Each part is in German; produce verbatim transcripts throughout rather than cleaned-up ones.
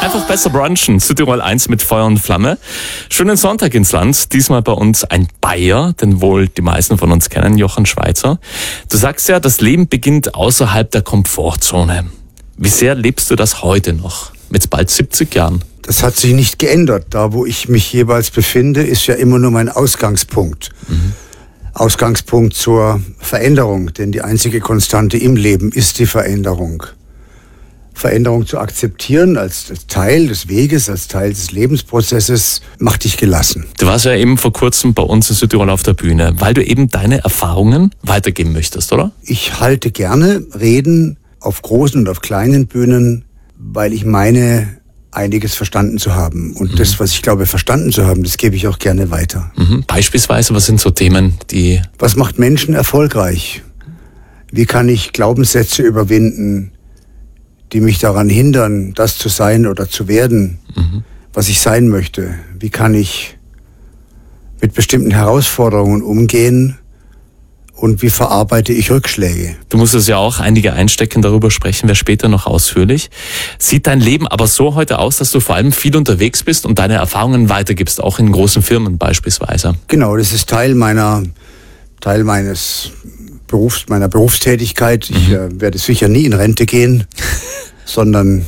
Einfach besser brunchen. Südtirol eins mit Feuer und Flamme. Schönen Sonntag ins Land. Diesmal bei uns ein Bayer, den wohl die meisten von uns kennen, Jochen Schweizer. Du sagst ja, das Leben beginnt außerhalb der Komfortzone. Wie sehr lebst du das heute noch? Mit bald siebzig Jahren. Das hat sich nicht geändert. Da, wo ich mich jeweils befinde, ist ja immer nur mein Ausgangspunkt. Mhm. Ausgangspunkt zur Veränderung. Denn die einzige Konstante im Leben ist die Veränderung. Veränderung zu akzeptieren als Teil des Weges, als Teil des Lebensprozesses, macht dich gelassen. Du warst ja eben vor kurzem bei uns in Südtirol auf der Bühne, weil du eben deine Erfahrungen weitergeben möchtest, oder? Ich halte gerne Reden auf großen und auf kleinen Bühnen, weil ich meine, einiges verstanden zu haben. Und mhm. das, was ich glaube, verstanden zu haben, das gebe ich auch gerne weiter. Mhm. Beispielsweise, was sind so Themen, die... Was macht Menschen erfolgreich? Wie kann ich Glaubenssätze überwinden, die mich daran hindern, das zu sein oder zu werden, mhm. was ich sein möchte? Wie kann ich mit bestimmten Herausforderungen umgehen und wie verarbeite ich Rückschläge? Du musst es ja auch einige einstecken, darüber sprechen wir später noch ausführlich. Sieht dein Leben aber so heute aus, dass du vor allem viel unterwegs bist und deine Erfahrungen weitergibst, auch in großen Firmen beispielsweise? Genau, das ist Teil meiner, Teil meines Berufs, meiner Berufstätigkeit. Ich mhm. äh, werde sicher nie in Rente gehen, sondern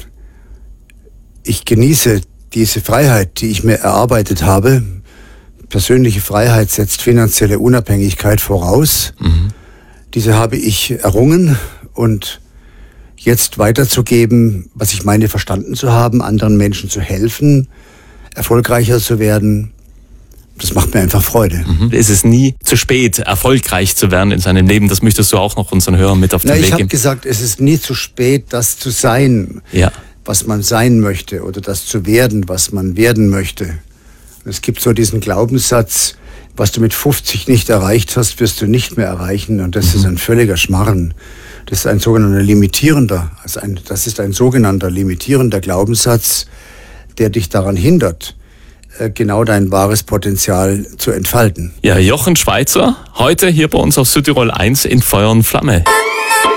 ich genieße diese Freiheit, die ich mir erarbeitet habe. Persönliche Freiheit setzt finanzielle Unabhängigkeit voraus. Mhm. Diese habe ich errungen und jetzt weiterzugeben, was ich meine, verstanden zu haben, anderen Menschen zu helfen, erfolgreicher zu werden. Das macht mir einfach Freude. Mhm. Es ist nie zu spät, erfolgreich zu werden in seinem Leben. Das möchtest du auch noch unseren Hörern mit auf den Na, Weg ich geben. habe gesagt, es ist nie zu spät, das zu sein, ja. was man sein möchte, oder das zu werden, was man werden möchte. Es gibt so diesen Glaubenssatz, was du mit fünfzig nicht erreicht hast, wirst du nicht mehr erreichen. Und das mhm. ist ein völliger Schmarren. Das ist ein sogenannter limitierender, also ein, das ist ein sogenannter limitierender Glaubenssatz, der dich daran hindert, genau dein wahres Potenzial zu entfalten. Ja, Jochen Schweizer, heute hier bei uns auf Südtirol eins in Feuer und Flamme.